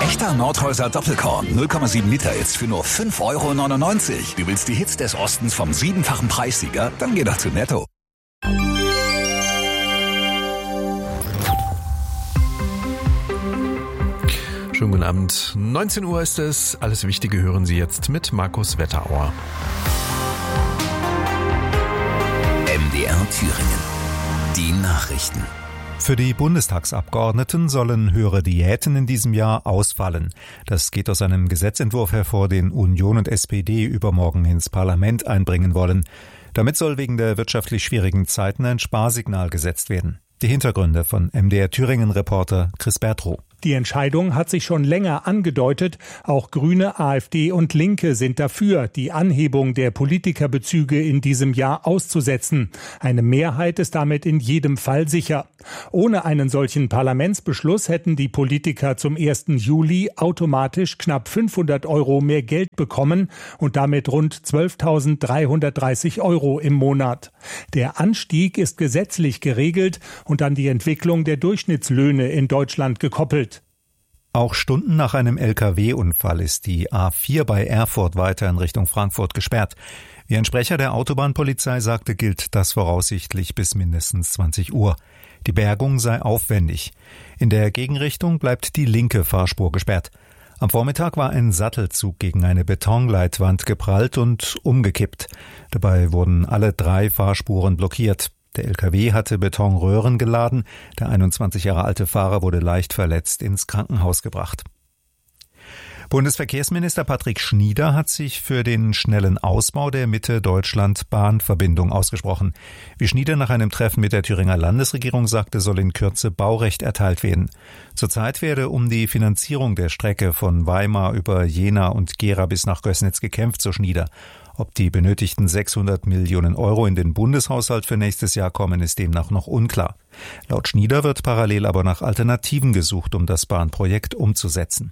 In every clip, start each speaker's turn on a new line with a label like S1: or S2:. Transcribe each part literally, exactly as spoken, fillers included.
S1: Echter Nordhäuser Doppelkorn null Komma sieben Liter jetzt für nur fünf Euro neunundneunzig. Du willst die Hits des Ostens vom siebenfachen Preissieger? Dann geh doch zu Netto.
S2: Schönen guten Abend. neunzehn Uhr ist es. Alles Wichtige hören Sie jetzt mit Markus Wetterauer.
S1: M D R Thüringen. Die Nachrichten.
S3: Für die Bundestagsabgeordneten sollen höhere Diäten in diesem Jahr ausfallen. Das geht aus einem Gesetzentwurf hervor, den Union und S P D übermorgen ins Parlament einbringen wollen. Damit soll wegen der wirtschaftlich schwierigen Zeiten ein Sparsignal gesetzt werden. Die Hintergründe von M D R Thüringen-Reporter Chris Bertrow.
S4: Die Entscheidung hat sich schon länger angedeutet. Auch Grüne, AfD und Linke sind dafür, die Anhebung der Politikerbezüge in diesem Jahr auszusetzen. Eine Mehrheit ist damit in jedem Fall sicher. Ohne einen solchen Parlamentsbeschluss hätten die Politiker zum ersten Juli automatisch knapp fünfhundert Euro mehr Geld bekommen und damit rund zwölftausenddreihundertdreißig Euro im Monat. Der Anstieg ist gesetzlich geregelt und an die Entwicklung der Durchschnittslöhne in Deutschland gekoppelt.
S3: Auch Stunden nach einem L K W-Unfall ist die A vier bei Erfurt weiter in Richtung Frankfurt gesperrt. Wie ein Sprecher der Autobahnpolizei sagte, gilt das voraussichtlich bis mindestens zwanzig Uhr. Die Bergung sei aufwendig. In der Gegenrichtung bleibt die linke Fahrspur gesperrt. Am Vormittag war ein Sattelzug gegen eine Betonleitwand geprallt und umgekippt. Dabei wurden alle drei Fahrspuren blockiert. Der L K W hatte Betonröhren geladen. Der einundzwanzig Jahre alte Fahrer wurde leicht verletzt ins Krankenhaus gebracht. Bundesverkehrsminister Patrick Schnieder hat sich für den schnellen Ausbau der Mitte-Deutschland-Bahnverbindung ausgesprochen. Wie Schnieder nach einem Treffen mit der Thüringer Landesregierung sagte, soll in Kürze Baurecht erteilt werden. Zurzeit werde um die Finanzierung der Strecke von Weimar über Jena und Gera bis nach Gößnitz gekämpft, so Schnieder. Ob die benötigten sechshundert Millionen Euro in den Bundeshaushalt für nächstes Jahr kommen, ist demnach noch unklar. Laut Schnieder wird parallel aber nach Alternativen gesucht, um das Bahnprojekt umzusetzen.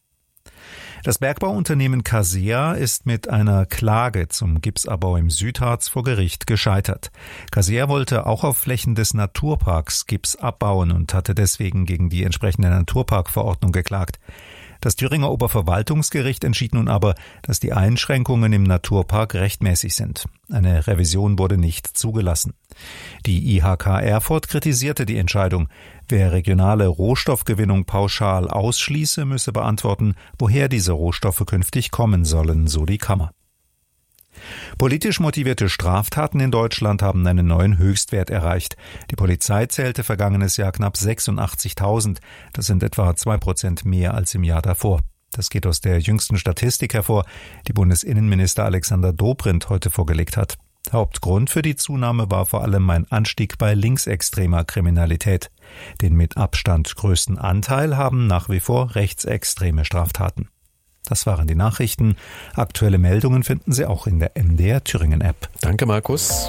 S3: Das Bergbauunternehmen Casea ist mit einer Klage zum Gipsabbau im Südharz vor Gericht gescheitert. Casea wollte auch auf Flächen des Naturparks Gips abbauen und hatte deswegen gegen die entsprechende Naturparkverordnung geklagt. Das Thüringer Oberverwaltungsgericht entschied nun aber, dass die Einschränkungen im Naturpark rechtmäßig sind. Eine Revision wurde nicht zugelassen. Die I H K Erfurt kritisierte die Entscheidung. Wer regionale Rohstoffgewinnung pauschal ausschließe, müsse beantworten, woher diese Rohstoffe künftig kommen sollen, so die Kammer. Politisch motivierte Straftaten in Deutschland haben einen neuen Höchstwert erreicht. Die Polizei zählte vergangenes Jahr knapp sechsundachtzigtausend. Das sind etwa zwei Prozent mehr als im Jahr davor. Das geht aus der jüngsten Statistik hervor, die Bundesinnenminister Alexander Dobrindt heute vorgelegt hat. Hauptgrund für die Zunahme war vor allem ein Anstieg bei linksextremer Kriminalität. Den mit Abstand größten Anteil haben nach wie vor rechtsextreme Straftaten. Das waren die Nachrichten. Aktuelle Meldungen finden Sie auch in der M D R Thüringen App.
S2: Danke, Markus.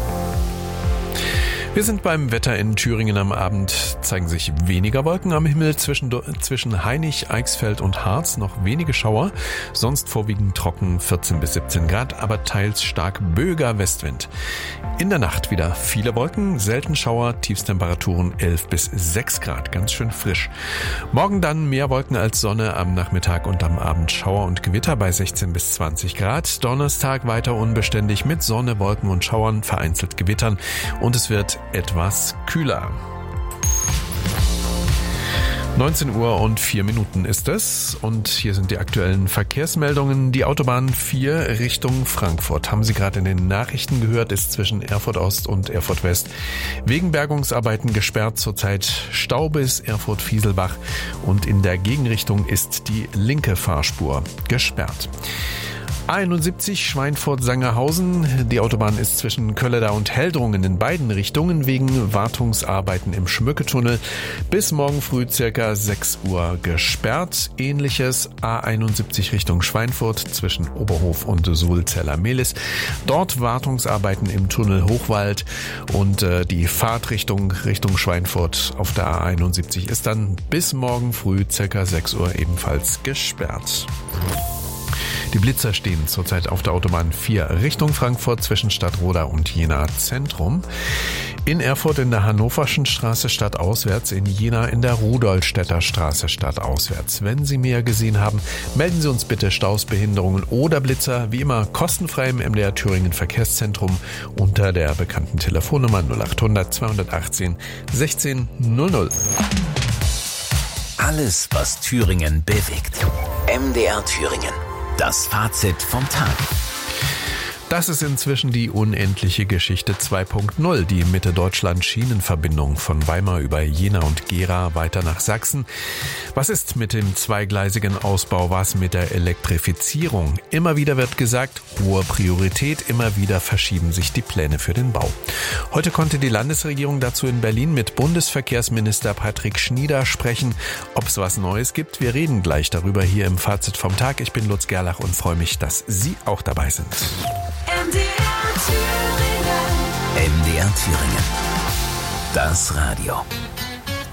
S2: Wir sind beim Wetter in Thüringen. Am Abend zeigen sich weniger Wolken am Himmel. Zwischen, zwischen Hainich, Eichsfeld und Harz noch wenige Schauer. Sonst vorwiegend trocken, vierzehn bis siebzehn Grad, aber teils stark böiger Westwind. In der Nacht wieder viele Wolken, selten Schauer, Tiefstemperaturen elf bis sechs Grad, ganz schön frisch. Morgen dann mehr Wolken als Sonne, am Nachmittag und am Abend Schauer und Gewitter bei sechzehn bis zwanzig Grad. Donnerstag weiter unbeständig mit Sonne, Wolken und Schauern, vereinzelt Gewittern und es wird etwas kühler. neunzehn Uhr und vier Minuten ist es und hier sind die aktuellen Verkehrsmeldungen. Die Autobahn vier Richtung Frankfurt, haben Sie gerade in den Nachrichten gehört, ist zwischen Erfurt Ost und Erfurt West wegen Bergungsarbeiten gesperrt. Zurzeit Stau bis Erfurt-Fieselbach und in der Gegenrichtung ist die linke Fahrspur gesperrt. A einundsiebzig Schweinfurt-Sangerhausen. Die Autobahn ist zwischen Kölledau und Heldrungen in beiden Richtungen wegen Wartungsarbeiten im Schmücketunnel bis morgen früh circa sechs Uhr gesperrt. Ähnliches A einundsiebzig Richtung Schweinfurt zwischen Oberhof und Sulzeller-Mehlis. Dort Wartungsarbeiten im Tunnel Hochwald und äh, die Fahrtrichtung Richtung Schweinfurt auf der A einundsiebzig ist dann bis morgen früh circa sechs Uhr ebenfalls gesperrt. Die Blitzer stehen zurzeit auf der Autobahn vier Richtung Frankfurt zwischen Stadtroda und Jena Zentrum. In Erfurt in der Hannoverschen Straße stadtauswärts, in Jena in der Rudolstädter Straße stadtauswärts. Wenn Sie mehr gesehen haben, melden Sie uns bitte Staus, Behinderungen oder Blitzer, wie immer kostenfrei im M D R Thüringen Verkehrszentrum unter der bekannten Telefonnummer null acht hundert zweihundertachtzehn sechzehn null null.
S1: Alles, was Thüringen bewegt. M D R Thüringen. Das Fazit vom Tag.
S2: Das ist inzwischen die unendliche Geschichte zwei Punkt null, die Mitte-Deutschland-Schienenverbindung von Weimar über Jena und Gera weiter nach Sachsen. Was ist mit dem zweigleisigen Ausbau, was mit der Elektrifizierung? Immer wieder wird gesagt, hohe Priorität, immer wieder verschieben sich die Pläne für den Bau. Heute konnte die Landesregierung dazu in Berlin mit Bundesverkehrsminister Patrick Schnieder sprechen. Ob es was Neues gibt, wir reden gleich darüber hier im Fazit vom Tag. Ich bin Lutz Gerlach und freue mich, dass Sie auch dabei sind.
S5: M D R Thüringen.
S1: M D R Thüringen. Das Radio.